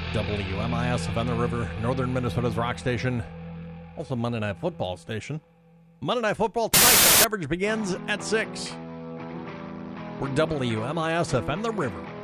WMIS FM the River, Northern Minnesota's rock station, also Monday Night Football station. Monday Night Football tonight, the coverage begins at 6. We're WMIS FM the River.